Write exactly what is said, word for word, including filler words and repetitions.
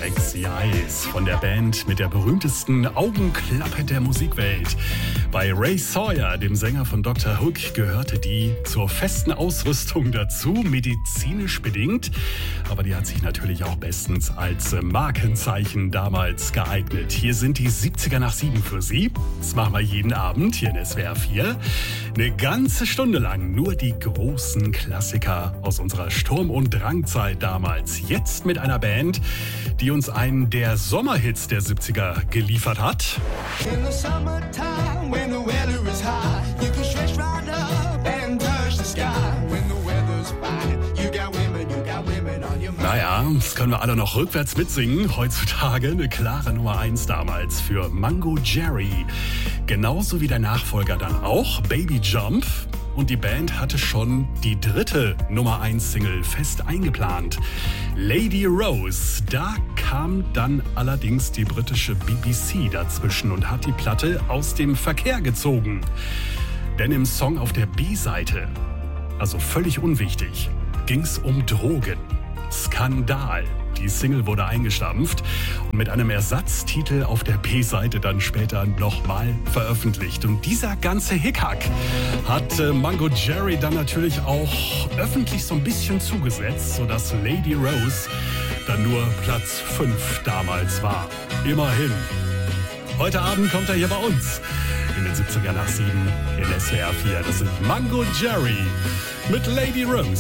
Sexy Eyes von der Band mit der berühmtesten Augenklappe der Musikwelt. Bei Ray Sawyer, dem Sänger von Doktor Hook, gehörte die zur festen Ausrüstung dazu, medizinisch bedingt. Aber die hat sich natürlich auch bestens als Markenzeichen damals geeignet. Hier sind die siebziger nach sieben für Sie. Das machen wir jeden Abend hier in S W R vier. Eine ganze Stunde lang nur die großen Klassiker aus unserer Sturm- und Drangzeit damals. Jetzt mit einer Band, die uns einen der Sommerhits der siebziger geliefert hat. In the summertime, when the weather is high, you can stretch right up and touch the sky. When the weather's fine, you got women, you got women on your mind. Naja, das können wir alle noch rückwärts mitsingen. Heutzutage eine klare Nummer eins damals für Mango Jerry. Genauso wie der Nachfolger dann auch, Baby Jump. Und die Band hatte schon die dritte Nummer eins Single fest eingeplant. Lady Rose. Da kam dann allerdings die britische B B C dazwischen und hat die Platte aus dem Verkehr gezogen. Denn im Song auf der B-Seite, also völlig unwichtig, ging's um Drogen. Skandal. Die Single wurde eingestampft und mit einem Ersatztitel auf der B-Seite dann später nochmal veröffentlicht. Und dieser ganze Hickhack hat äh, Mango Jerry dann natürlich auch öffentlich so ein bisschen zugesetzt, sodass Lady Rose dann nur Platz fünf damals war. Immerhin. Heute Abend kommt er hier bei uns in den siebziger nach sieben in S W R vier. Das sind Mango Jerry mit Lady Rose.